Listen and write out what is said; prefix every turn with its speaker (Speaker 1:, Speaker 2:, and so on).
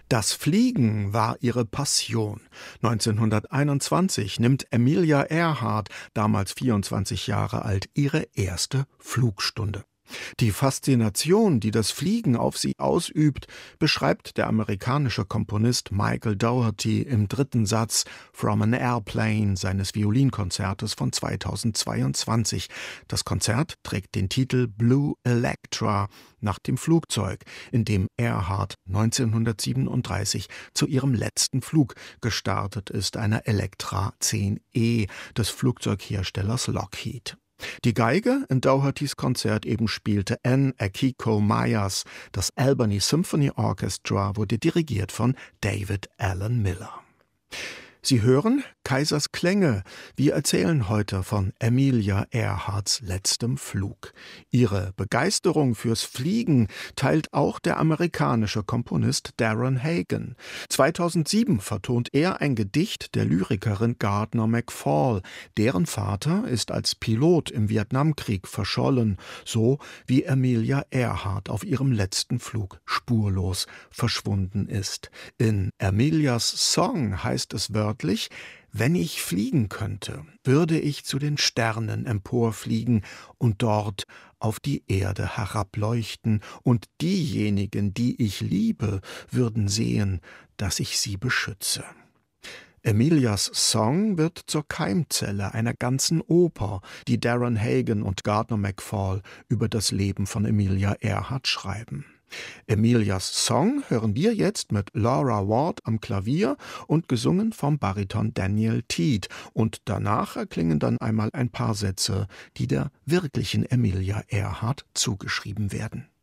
Speaker 1: Das Fliegen war ihre Passion. 1921 nimmt Amelia Earhart, damals 24 Jahre alt, ihre erste Flugstunde. Die Faszination, die das Fliegen auf sie ausübt, beschreibt der amerikanische Komponist Michael Dougherty im dritten Satz From an Airplane seines Violinkonzertes von 2022. Das Konzert trägt den Titel Blue Electra nach dem Flugzeug, in dem Earhart 1937 zu ihrem letzten Flug gestartet ist, einer Electra 10E des Flugzeugherstellers Lockheed. Die Geige in Doughertys Konzert eben spielte Anne Akiko Myers. Das Albany Symphony Orchestra wurde dirigiert von David Alan Miller. Sie hören Kaisers Klänge. Wir erzählen heute von Amelia Earharts letztem Flug. Ihre Begeisterung fürs Fliegen teilt auch der amerikanische Komponist Darren Hagen. 2007 vertont er ein Gedicht der Lyrikerin Gardner McFall. Deren Vater ist als Pilot im Vietnamkrieg verschollen, so wie Amelia Earhart auf ihrem letzten Flug spurlos verschwunden ist. In Amelias Song heißt es wörtlich: Wenn ich fliegen könnte, würde ich zu den Sternen emporfliegen und dort auf die Erde herableuchten, und diejenigen, die ich liebe, würden sehen, dass ich sie beschütze. Amelias Song wird zur Keimzelle einer ganzen Oper, die Darren Hagen und Gardner McFall über das Leben von Amelia Earhart schreiben. Amelias Song hören wir jetzt mit Laura Ward am Klavier und gesungen vom Bariton Daniel Teed. Und danach erklingen dann einmal ein paar Sätze, die der wirklichen Amelia Earhart zugeschrieben werden.